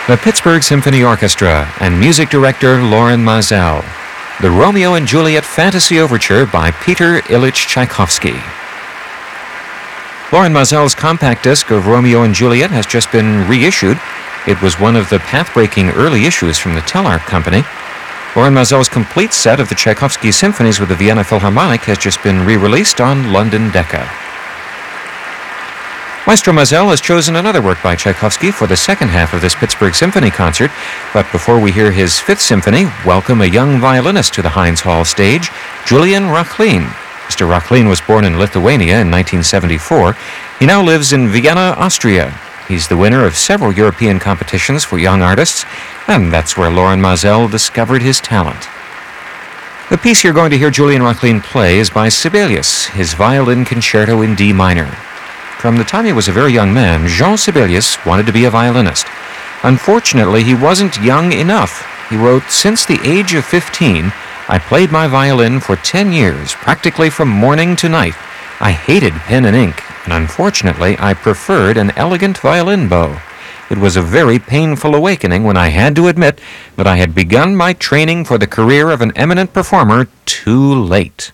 The Pittsburgh Symphony Orchestra and music director Lorin Maazel. The Romeo and Juliet Fantasy Overture by Peter Ilyich Tchaikovsky. Lorin Maazel's compact disc of Romeo and Juliet has just been reissued. It was one of the path-breaking early issues from the Telart Company. Lorin Maazel's complete set of the Tchaikovsky symphonies with the Vienna Philharmonic has just been re-released on London Decca. Maestro Maazel has chosen another work by Tchaikovsky for the second half of this Pittsburgh Symphony concert, but before we hear his Fifth Symphony, welcome a young violinist to the Heinz Hall stage, Julian Rachlin. Mr. Rachlin was born in Lithuania in 1974. He now lives in Vienna, Austria. He's the winner of several European competitions for young artists, and that's where Lorin Maazel discovered his talent. The piece you're going to hear Julian Rachlin play is by Sibelius, his Violin Concerto in D minor. From the time he was a very young man, Jean Sibelius wanted to be a violinist. Unfortunately, he wasn't young enough. He wrote, "Since the age of 15, I played my violin for 10 years, practically from morning to night. I hated pen and ink, and unfortunately, I preferred an elegant violin bow. It was a very painful awakening when I had to admit that I had begun my training for the career of an eminent performer too late."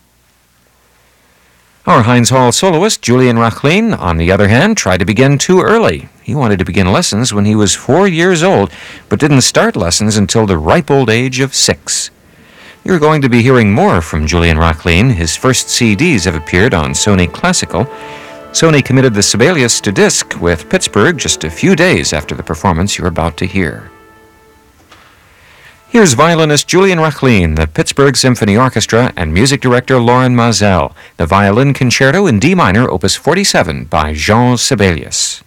Our Heinz Hall soloist, Julian Rachlin, on the other hand, tried to begin too early. He wanted to begin lessons when he was 4 years old, but didn't start lessons until the ripe old age of 6. You're going to be hearing more from Julian Rachlin. His first CDs have appeared on Sony Classical. Sony committed the Sibelius to disc with Pittsburgh just a few days after the performance you're about to hear. Here's violinist Julian Rachlin, the Pittsburgh Symphony Orchestra, and music director Lorin Maazel, the Violin Concerto in D minor, Opus 47 by Jean Sibelius.